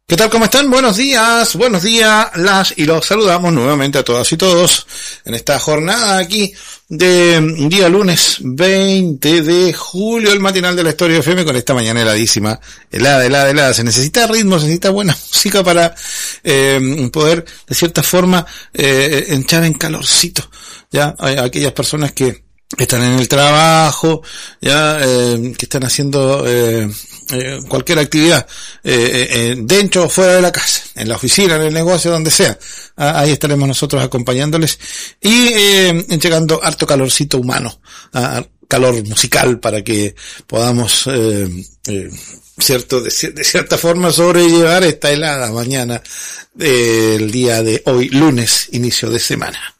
¿Qué tal? ¿Cómo están? Buenos días, las y los saludamos nuevamente a todas y todos en esta jornada aquí de día lunes 20 de julio, el matinal de la Historia FM con esta mañana heladísima, helada. Se necesita ritmo, se necesita buena música para poder de cierta forma entrar en calorcito. Ya hay aquellas personas que están en el trabajo, ya que están haciendo cualquier actividad dentro o fuera de la casa, en la oficina, en el negocio, donde sea. Ahí estaremos nosotros acompañándoles y entregando harto calorcito humano, calor musical, para que podamos de cierta forma sobrellevar esta helada mañana del día de hoy, lunes, inicio de semana.